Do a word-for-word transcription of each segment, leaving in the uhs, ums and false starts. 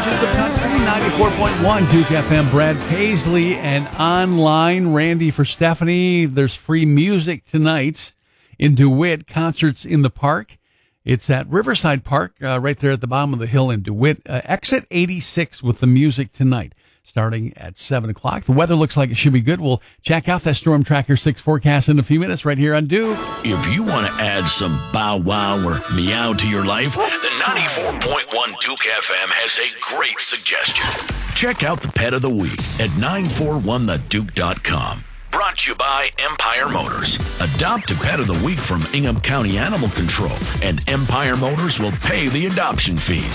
of the country, ninety-four point one Duke F M. Brad Paisley and online Randy for Stephanie. There's free music tonight in DeWitt. Concerts in the park. It's at Riverside Park, uh, right there at the bottom of the hill in DeWitt. Uh, exit eighty-six with the music tonight, starting at seven o'clock. The weather looks like it should be good. We'll check out that Storm Tracker six forecast in a few minutes right here on Duke. If you want to add some bow wow or meow to your life, the ninety-four point one Duke F M has a great suggestion. Check out the Pet of the Week at nine four one the duke dot com. Brought to you by Empire Motors. Adopt a Pet of the Week from Ingham County Animal Control, and Empire Motors will pay the adoption fees.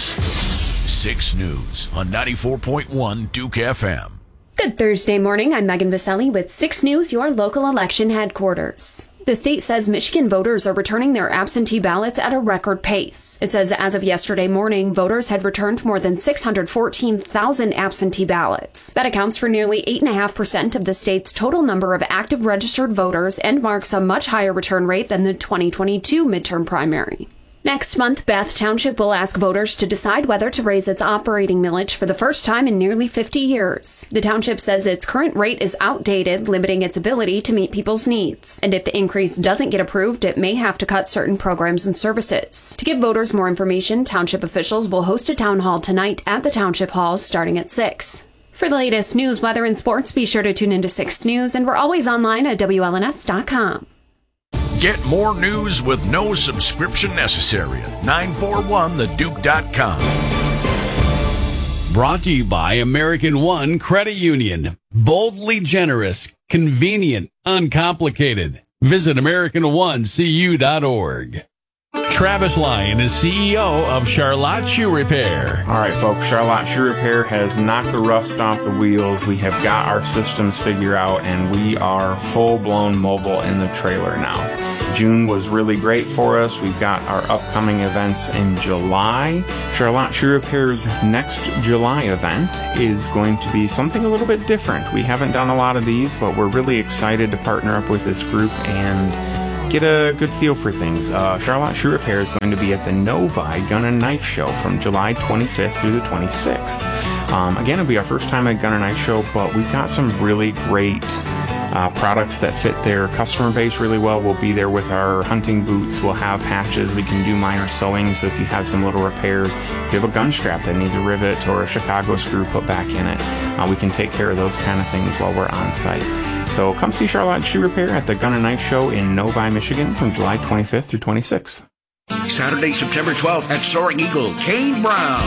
six News on ninety-four point one Duke F M. Good Thursday morning. I'm Megan Vaselli with six News, your local election headquarters. The state says Michigan voters are returning their absentee ballots at a record pace. It says as of yesterday morning, voters had returned more than six hundred fourteen thousand absentee ballots. That accounts for nearly eight point five percent of the state's total number of active registered voters and marks a much higher return rate than the twenty twenty-two midterm primary. Next month, Bath Township will ask voters to decide whether to raise its operating millage for the first time in nearly fifty years. The township says its current rate is outdated, limiting its ability to meet people's needs. And if the increase doesn't get approved, it may have to cut certain programs and services. To give voters more information, township officials will host a town hall tonight at the Township Hall starting at six. For the latest news, weather, and sports, be sure to tune into six News, and we're always online at W L N S dot com. Get more news with no subscription necessary at nine four one the duke dot com. Brought to you by American One Credit Union. Boldly generous, convenient, uncomplicated. Visit American One C U dot org. Travis Lyon is C E O of Charlotte Shoe Repair. All right, folks, Charlotte Shoe Repair has knocked the rust off the wheels. We have got our systems figured out, and we are full-blown mobile in the trailer now. June was really great for us. We've got our upcoming events in July. Charlotte Shoe Repair's next July event is going to be something a little bit different. We haven't done a lot of these, but we're really excited to partner up with this group and get a good feel for things. Uh, Charlotte Shoe Repair is going to be at the Novi Gun and Knife Show from July twenty-fifth through the twenty-sixth. Um, again, it'll be our first time at Gun and Knife Show, but we've got some really great uh, products that fit their customer base really well. We'll be there with our hunting boots. We'll have patches. We can do minor sewing, so if you have some little repairs, if you have a gun strap that needs a rivet or a Chicago screw put back in it, uh, we can take care of those kind of things while we're on site. So come see Charlotte Shoe Repair at the Gun and Knife Show in Novi, Michigan from July twenty-fifth through twenty-sixth. Saturday, September twelfth at Soaring Eagle, Kane Brown.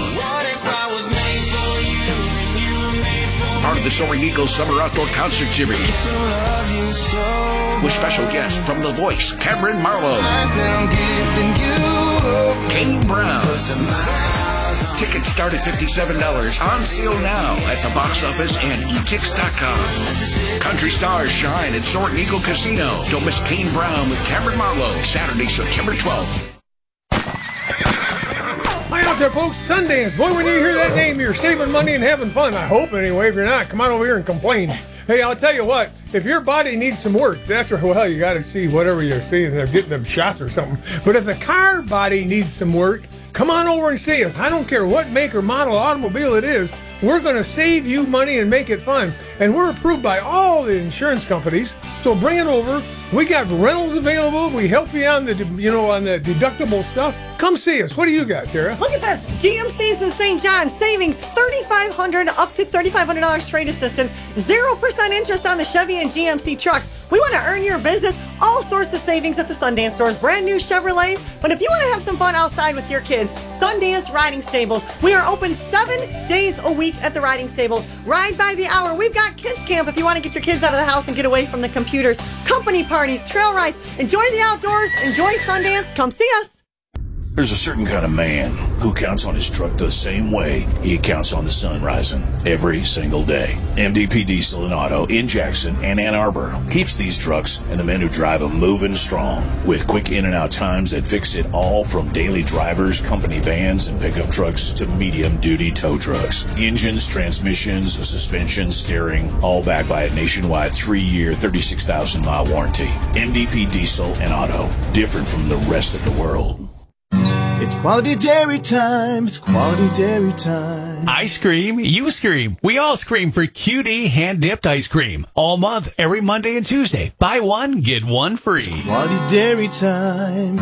Part of the Soaring Eagle Summer Outdoor Concert Series. With special guests from The Voice, Cameron Marlowe. Kane Brown. Tickets start at fifty-seven dollars. On sale now at the box office and e tix dot com. Country stars shine at Soaring Eagle Casino. Don't miss Kane Brown with Cameron Marlowe. Saturday, September twelfth. Hi out there, folks. Sundance. Boy, when you hear that name, you're saving money and having fun. I hope, anyway. If you're not, come on over here and complain. Hey, I'll tell you what. If your body needs some work, that's where, well, you got to see whatever you're seeing. They're getting them shots or something. But if the car body needs some work, come on over and see us. I don't care what make or model automobile it is. We're going to save you money and make it fun. And we're approved by all the insurance companies. So bring it over. We got rentals available. We help you on the, you know, on the deductible stuff. Come see us. What do you got, Tara? Look at this. G M C's in Saint John. Savings thirty-five hundred dollars up to thirty-five hundred dollars trade assistance. zero percent interest on the Chevy and G M C trucks. We want to earn your business. All sorts of savings at the Sundance stores. Brand new Chevrolets. But if you want to have some fun outside with your kids, Sundance Riding Stables. We are open seven days a week at the Riding Stables. Ride by the hour. We've got kids camp if you want to get your kids out of the house and get away from the computers. Company parties, trail rides. Enjoy the outdoors. Enjoy Sundance. Come see us. There's a certain kind of man who counts on his truck the same way he counts on the sun rising every single day. M D P Diesel and Auto in Jackson and Ann Arbor keeps these trucks and the men who drive them moving strong with quick in and out times that fix it all from daily drivers, company vans, and pickup trucks to medium duty tow trucks. Engines, transmissions, suspension, steering, all backed by a nationwide three-year, thirty-six thousand mile warranty. M D P Diesel and Auto, different from the rest of the world. It's quality dairy time. It's quality dairy time. I scream, you scream. We all scream for Q D hand-dipped ice cream. All month, every Monday and Tuesday. Buy one, get one free. Quality dairy time.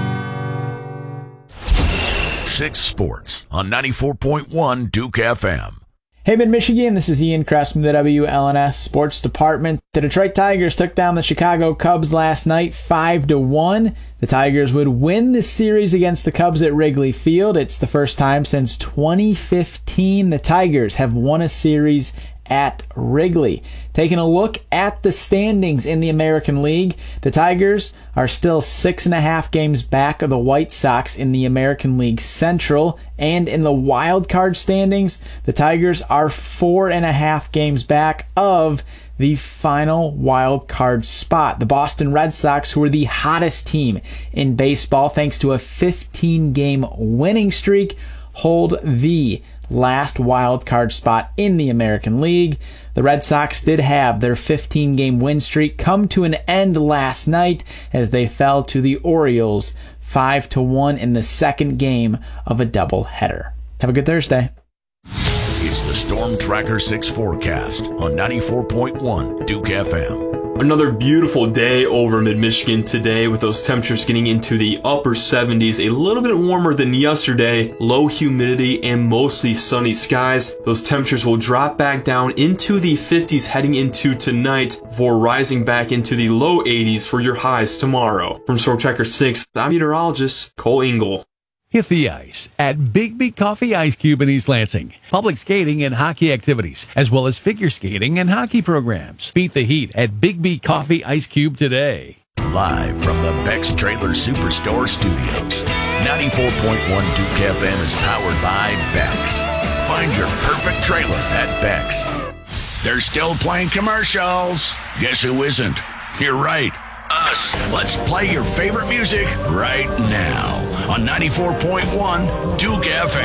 Six Sports on ninety-four point one Duke F M. Hey, Mid-Michigan, this is Ian Kress from the W L N S Sports Department. The Detroit Tigers took down the Chicago Cubs last night five to one. The Tigers would win the series against the Cubs at Wrigley Field. It's the first time since twenty fifteen the Tigers have won a series at Wrigley. Taking a look at the standings in the American League, the Tigers are still six and a half games back of the White Sox in the American League Central, and in the wild card standings, the Tigers are four and a half games back of the final wild card spot. The Boston Red Sox, who are the hottest team in baseball thanks to a fifteen game winning streak, hold the last wild card spot in the American League. The Red Sox did have their fifteen game win streak come to an end last night as they fell to the Orioles five to one in the second game of a doubleheader. Have a good Thursday. It's the Storm Tracker six forecast on ninety-four point one Duke F M. Another beautiful day over mid-Michigan today with those temperatures getting into the upper seventies, a little bit warmer than yesterday, low humidity and mostly sunny skies. Those temperatures will drop back down into the fifties heading into tonight before rising back into the low eighties for your highs tomorrow. From Storm Tracker six, I'm meteorologist Cole Engel. Hit the ice at Biggby Coffee Ice Cube in East Lansing. Public skating and hockey activities, as well as figure skating and hockey programs. Beat the heat at Biggby Coffee Ice Cube today. Live from the Beck's Trailer Superstore Studios. ninety-four point one Duke F M is powered by Beck's. Find your perfect trailer at Beck's. They're still playing commercials. Guess who isn't? You're right. Us. Let's play your favorite music right now on ninety-four point one Duke F M.